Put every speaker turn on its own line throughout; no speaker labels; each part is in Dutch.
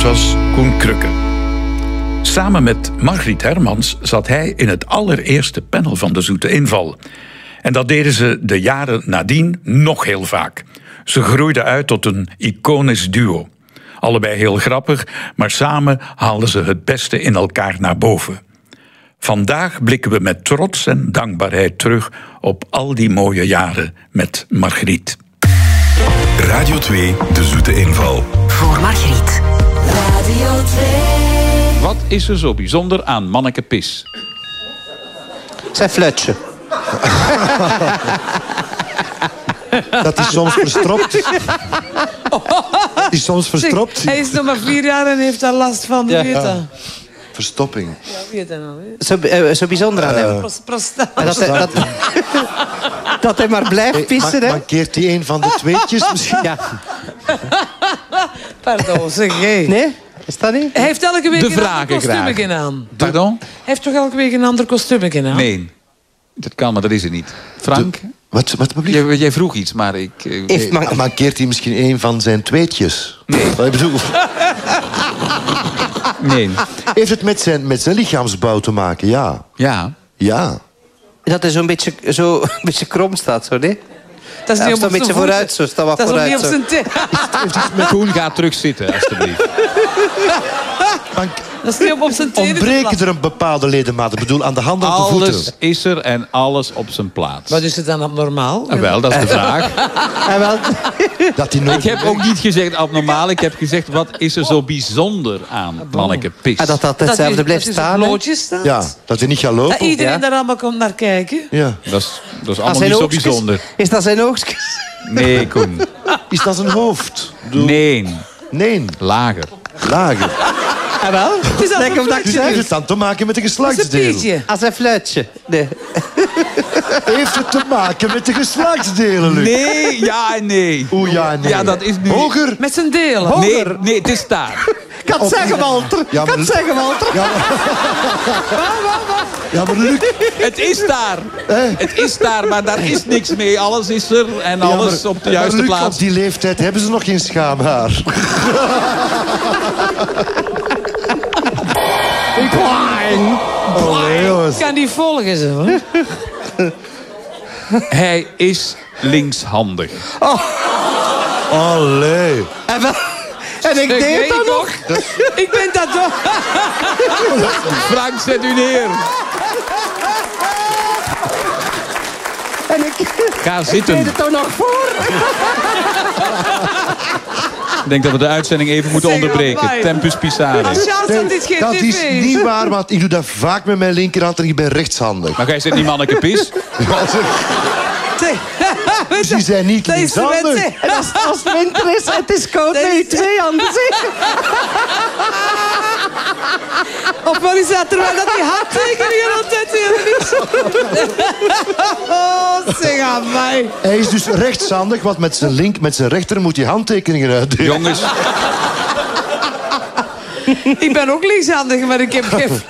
Het was Koen Krukke. Samen met Margriet Hermans zat hij in het allereerste panel van de Zoete Inval. En dat deden ze de jaren nadien nog heel vaak. Ze groeiden uit tot een iconisch duo. Allebei heel grappig, maar samen haalden ze het beste in elkaar naar boven. Vandaag blikken we met trots en dankbaarheid terug op al die mooie jaren met Margriet.
Radio 2, de Zoete Inval.
Voor Margriet.
Radio 2.
Wat is er zo bijzonder aan Manneke Pis?
Zijn fluitje.
Dat is soms verstopt.
Hij is nog maar 4 jaar en heeft daar last van.
Ja.
Weet dat?
Verstopping.
Ja, weet dat nou?
Zo bijzonder aan hem. Dat hij maar blijft pissen, hè?
Mankeert hij een van de tweetjes misschien?
Ja.
Pardon, zeg jij.
Nee? Is dat niet?
Hij heeft elke week
De
een ander
vragen
kostuumetje aan.
Pardon?
Hij heeft toch elke week een ander kostuumetje aan?
Nee, dat kan, maar dat is het niet. Frank,
Wat
jij vroeg iets, maar ik...
mankeert hij misschien een van zijn tweetjes?
Nee.
Wat ik bedoel,
Nee.
heeft het met zijn lichaamsbouw te maken? Ja.
Ja.
Ja.
Dat hij zo'n beetje krom staat, zo, nee?
Dat is niet op
een beetje
zijn
vooruit, zo. Sta wat
Dat is nog
vooruit,
niet op
zo.
zijn
Koen, ga terug zitten, alstublieft.
Dat is niet op zijn tenen.
Ontbreken er een bepaalde ledemaat? Ik bedoel, aan de handen en de voeten.
Alles is er en alles op zijn plaats.
Wat is het dan abnormaal?
Wel, dat is de vraag.
Dat hij nooit
Ik heb ook niet gezegd abnormaal. Ik heb gezegd, wat is er zo bijzonder aan Manneke Pis?
En dat hetzelfde blijft staan, hè?
Dat staat.
Ja, dat hij niet gaat lopen.
Dat iedereen daar allemaal komt naar kijken.
Ja.
Dat is allemaal niet zo bijzonder.
Is dat zijn oogstjes?
Nee, Koen.
Is dat zijn hoofd? Ik bedoel,
Nee.
Nee,
Lager.
lager.
En wel?
Het is dat
Denk
een
of dat ik
Dus
zeg.
heeft het dan te maken met de
Dat is een
geslachtsdelen?
pietje.
Als een fluitje. Nee.
Heeft het te maken met de geslachtsdelen, Luc?
Nee, ja en nee.
Oeh, ja, nee.
Ja, dat is nu...
Hoger?
Met zijn delen.
Nee, het is daar.
Ik kan het zeggen, Walter.
Ja, maar- Ja, maar Luc...
Het is daar. Het is daar, maar daar is niks mee. Alles is er en alles op de juiste
maar Luc,
plaats.
op die leeftijd hebben ze nog geen schaamhaar. Oh, jongens.
Ik kan die volgen, zo.
Hij is linkshandig.
Allee.
En ik deed dat nog.
Ik ben dat toch.
Frank, zet u neer.
En ik
Ga zitten.
deed het toch nog voor.
Ik denk dat we de uitzending even moeten
Zeg,
onderbreken.
amai.
Tempus Pisare.
Als Charles dit geen
Dat
tv
is niet waar, want ik doe dat vaak met mijn linkerhand en ik ben rechtshandig.
Maar jij zit niet Manneke Pis?
Dus die zijn niet
Dat is de
linkshandig.
wet, hè.
En als het winter is, het is koud,
Dat
met je
is-
2 handen. Zeg.
Of wat is dat? Terwijl dat die handtekeningen altijd weer niet. Oh, zeg aan mij.
Hij is dus rechtshandig, want met zijn rechter moet hij handtekeningen uitdelen.
Jongens,
Ik ben ook linkshandig, maar ik heb geen...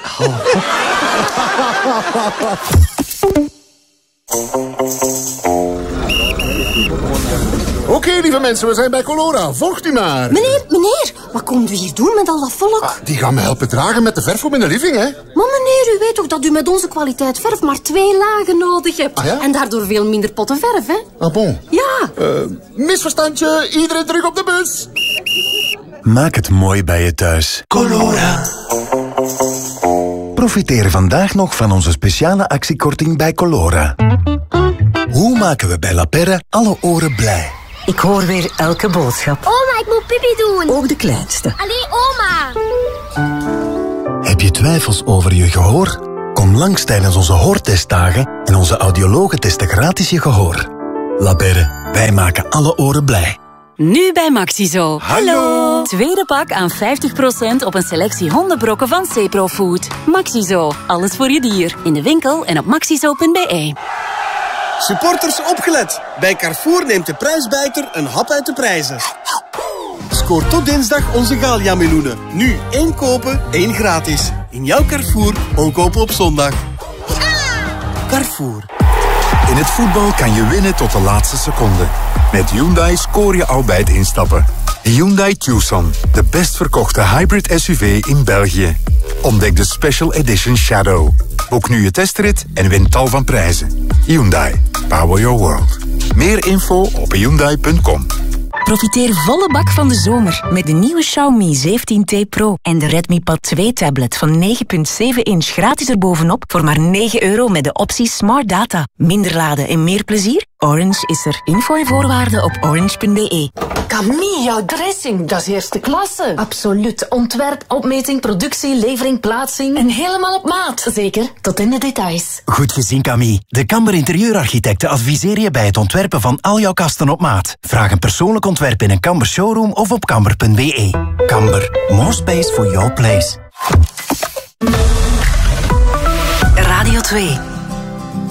Oké, lieve mensen, we zijn bij Colora. Volgt u maar.
Meneer, wat komt u hier doen met al dat volk?
Die gaan me helpen dragen met de verf voor in de living, hè?
Maar meneer, u weet toch dat u met onze kwaliteit verf maar 2 lagen nodig hebt?
Ah, ja?
En daardoor veel minder potten verf, hè?
Ah, bon.
Ja.
Misverstandje, iedereen terug op de bus.
Maak het mooi bij je thuis. Colora. Profiteer vandaag nog van onze speciale actiekorting bij Colora. Hoe maken we bij La Perre alle oren blij?
Ik hoor weer elke boodschap.
Oma, ik moet pipi doen.
Ook de kleinste.
Allee, oma.
Heb je twijfels over je gehoor? Kom langs tijdens onze hoortestdagen en onze audiologen testen gratis je gehoor. La Perre, wij maken alle oren blij.
Nu bij Maxizo.
Hallo!
Tweede pak aan 50% op een selectie hondenbrokken van Cepro Food. Maxizo, alles voor je dier. In de winkel en op maxizo.be.
Supporters opgelet. Bij Carrefour neemt de prijsbijter een hap uit de prijzen. Scoor tot dinsdag onze Gallia-meloenen. Nu 1 kopen, 1 gratis. In jouw Carrefour, onkopen op zondag. Carrefour.
In het voetbal kan je winnen tot de laatste seconde. Met Hyundai scoor je al bij het instappen.
Hyundai Tucson, de best verkochte hybrid SUV in België. Ontdek de Special Edition Shadow. Boek nu je testrit en win tal van prijzen. Hyundai. Power your world. Meer info op hyundai.com.
Profiteer volle bak van de zomer met de nieuwe Xiaomi 17T Pro en de Redmi Pad 2 tablet van 9,7 inch gratis erbovenop voor maar €9 met de optie Smart Data. Minder laden en meer plezier? Orange is er. Info en voorwaarden op orange.be.
Camille, jouw dressing, dat is eerste klasse. Absoluut. Ontwerp, opmeting, productie, levering, plaatsing. En helemaal op maat. Zeker, tot in de details.
Goed gezien, Camille. De Kamber Interieurarchitecten adviseren je bij het ontwerpen van al jouw kasten op maat. Vraag een persoonlijk ontwerp in een Kamber showroom of op kamber.be. Kamber, more space for your place.
Radio 2.